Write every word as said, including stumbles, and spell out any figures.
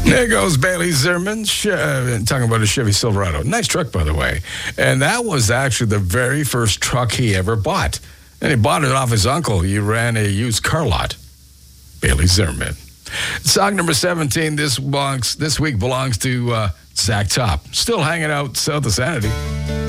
There goes Bailey Zimmerman, uh, talking about a Chevy Silverado. Nice truck, by the way. And that was actually the very first truck he ever bought. And he bought it off his uncle. He ran a used car lot. Bailey Zimmerman. Song number seventeen this belongs, this week belongs to uh, Zach Top. Still hanging out south of Sanity.